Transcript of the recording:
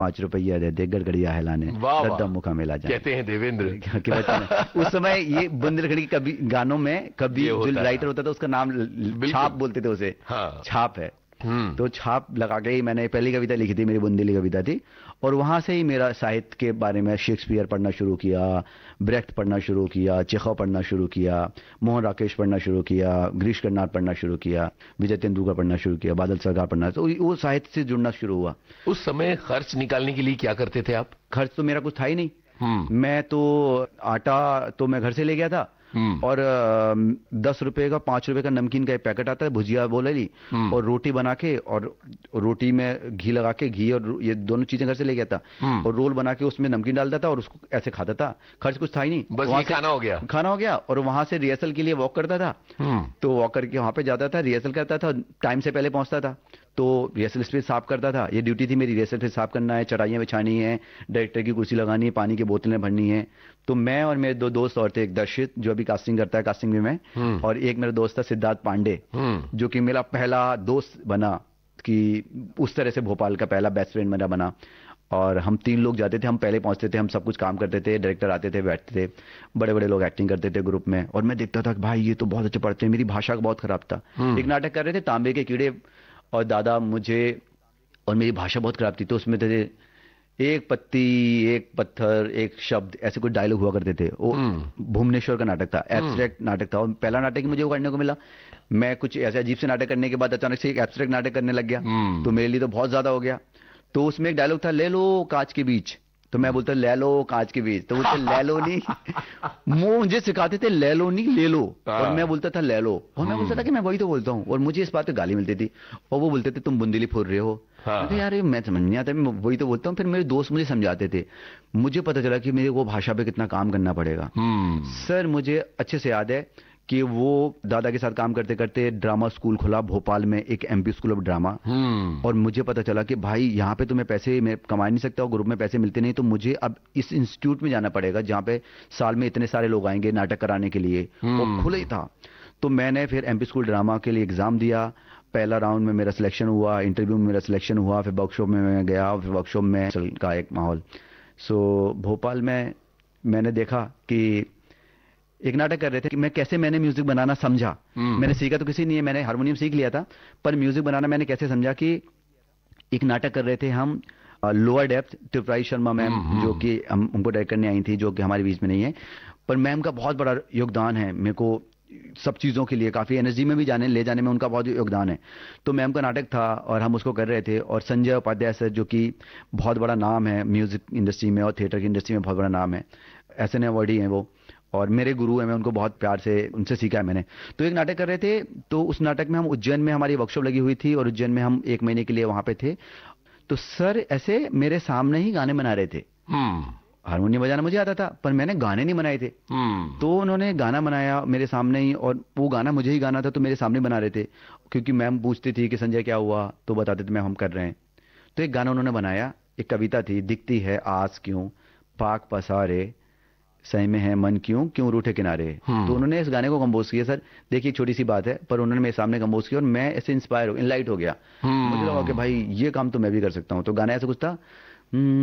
5 रुपया दे दे गड़गड़िया हिलाने, वाह वाह, दद्दम मुखा मेला जाने। कहते हैं देवेंद्र। कि बचपन में उस समय ये बुंदेलखंड की कभी गानों में कभी ये जो होता है। राइटर होता था उसका नाम छाप बोलते थे उसे। हाँ। छाप है। तो छाप लगा के ही मैंने पहली कविता लिखी थी, मेरी बुंदेली कविता थी। और वहां से ही मेरा साहित्य के बारे में शेक्सपियर पढ़ना शुरू किया, ब्रेख्त पढ़ना शुरू किया, चेखव पढ़ना शुरू किया, मोहन राकेश पढ़ना शुरू किया, गिरीश कर्नाड पढ़ना शुरू किया, विजय तेंदुलकर पढ़ना शुरू किया, बादल सरकार पढ़ना, तो वो साहित्य से जुड़ना शुरू हुआ। उस समय खर्च निकालने के लिए क्या करते थे आप? खर्च तो मेरा कुछ था ही नहीं। मैं तो आटा तो मैं घर से ले गया था, और 10 रुपए का 5 रुपए का नमकीन का एक पैकेट आता है, भुजिया बोले ली, और रोटी बना के, और रोटी में घी लगा के, घी और ये दोनों चीजें घर से ले गया था, और रोल बना के उसमें नमकीन डालता था और उसको ऐसे खाता था। खर्च कुछ था ही नहीं, बस ये खाना हो गया। खाना हो गया। और वहां से रिहर्सल के लिए वॉक करता था, तो वॉक करके वहां पे जाता था, रिहर्सल करता था, टाइम से पहले पहुंचता था, तो रिहर्सल स्पेस साफ करता था। ये ड्यूटी थी मेरी, रिहर्सल स्पेस साफ करना है, चटाइयां बिछानी है, डायरेक्टर की कुर्सी लगानी है, पानी की बोतलें भरनी है। तो मैं और मेरे 2 दोस्त और थे, एक दर्शित जो अभी कास्टिंग करता है, कास्टिंग में मैं, और एक मेरा दोस्त था सिद्धार्थ पांडे, जो कि मेरा पहला दोस्त बना, कि उस तरह से भोपाल का पहला बेस्ट फ्रेंड मेरा बना। और हम 3 लोग जाते थे, हम पहले पहुंचते थे, हम सब कुछ काम करते थे, डायरेक्टर आते थे, बैठते थे, बड़े बड़े लोग एक्टिंग करते थे ग्रुप में, और मैं देखता था कि भाई ये तो बहुत अच्छे पढ़ते हैं। मेरी भाषा का बहुत खराब था। एक नाटक कर रहे थे तांबे के कीड़े, और दादा मुझे, और मेरी भाषा बहुत खराब थी, तो उसमें थे एक पत्ती, एक पत्थर, एक शब्द, ऐसे कुछ डायलॉग हुआ करते थे। वो भुवनेश्वर का नाटक था, एब्स्ट्रैक्ट नाटक था, और पहला नाटक ही मुझे वो करने को मिला। मैं कुछ ऐसे अजीब से नाटक करने के बाद अचानक से एक एब्स्ट्रैक्ट नाटक करने लग गया, तो मेरे लिए तो बहुत ज्यादा हो गया। तो उसमें एक डायलॉग था, ले लो कांच के बीच, तो मैं बोलता ले लो कांच के बीच, तो बोलते ले लो नहीं, वो मुझे सिखाते थे ले लो नहीं ले लो, और मैं बोलता था ले लो, और मैं बोलता था कि मैं वही तो बोलता हूँ, और मुझे इस बात पे गाली मिलती थी, और वो बोलते थे तुम बुंदेली फोड़ रहे हो। यार ये मैं समझ नहीं आता, मैं वही तो बोलता हूँ। फिर मेरे दोस्त मुझे समझाते थे, मुझे पता चला कि मेरे वो भाषा पे कितना काम करना पड़ेगा। सर मुझे अच्छे से याद है कि वो दादा के साथ काम करते करते ड्रामा स्कूल खुला भोपाल में, एक एमपी स्कूल ऑफ ड्रामा, और मुझे पता चला कि भाई यहाँ पे तो मैं पैसे मैं कमा नहीं सकता, और ग्रुप में पैसे मिलते नहीं, तो मुझे अब इस इंस्टीट्यूट में जाना पड़ेगा जहाँ पे साल में इतने सारे लोग आएंगे नाटक कराने के लिए, वो खुला ही था। तो मैंने फिर एमपी स्कूल ड्रामा के लिए एग्जाम दिया, पहला राउंड में मेरा सिलेक्शन हुआ, इंटरव्यू में मेरा सिलेक्शन हुआ, फिर वर्कशॉप में मैं गया, फिर वर्कशॉप में का एक माहौल। सो भोपाल में मैंने देखा कि एक नाटक कर रहे थे कि मैंने म्यूजिक बनाना समझा। मैंने सीखा तो किसी नहीं है, मैंने हारमोनियम सीख लिया था, पर म्यूजिक बनाना मैंने कैसे समझा कि एक नाटक कर रहे थे हम, lower depth, Tripurari Sharma ma'am, जो कि हम उनको डायरेक्ट करने आई थी, जो कि हमारे बीच में नहीं है, पर मैम का बहुत बड़ा योगदान है मेरे को सब चीज़ों के लिए, काफ़ी एनर्जी में भी ले जाने में उनका बहुत योगदान है। तो मैम का नाटक था और हम उसको कर रहे थे, और संजय उपाध्याय सर जो कि बहुत बड़ा नाम है म्यूजिक इंडस्ट्री में और थिएटर की इंडस्ट्री में बहुत बड़ा नाम है, SN अवार्डी हैं वो, और मेरे गुरु हैं, मैं उनको बहुत प्यार से उनसे सीखा है मैंने। तो एक नाटक कर रहे थे, तो उस नाटक में हम उज्जैन में, हमारी वर्कशॉप लगी हुई थी, और उज्जैन में हम 1 महीने के लिए वहां पे थे। तो सर ऐसे मेरे सामने ही गाने बना रहे थे। हारमोनियम बजाना मुझे आता था, पर मैंने गाने नहीं बनाए थे। तो उन्होंने गाना बनाया मेरे सामने ही, और वो गाना मुझे ही गाना था, तो मेरे सामने बना रहे थे, क्योंकि मैम पूछती थी कि संजय क्या हुआ, तो बताते थे मैम हम कर रहे हैं। तो एक गाना उन्होंने बनाया, एक कविता थी, दिखती है आस क्यों पाक पसारे, सही में है मन क्यों क्यों रूठे किनारे। तो उन्होंने इस गाने को कंपोज किया। सर देखिए छोटी सी बात है, पर उन्होंने मेरे सामने कंपोज किया, और मैं ऐसे इंस्पायर हो, इनलाइट हो गया। मुझे लगा कि भाई ये काम तो मैं भी कर सकता हूँ। तो गाना ऐसा कुछ था,